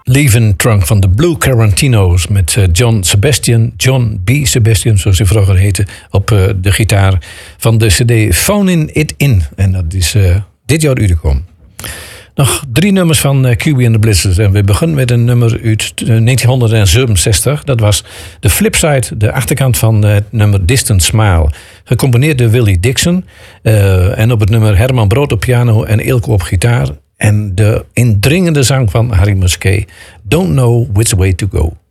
Leven Trunk van de Blue Quarantino's met John B. Sebastian, zoals hij vroeger heette, op de gitaar van de cd Phoning It In. En dat is dit jaar uitgekomen. Nog 3 nummers van QB and the Blizzards. En we beginnen met een nummer uit 1967. Dat was de flipside, de achterkant van het nummer Distant Smile. Gecomponeerd door Willie Dixon. En op het nummer Herman Brood op piano en Eelco op gitaar. En de indringende zang van Harry Musquet. Don't know which way to go.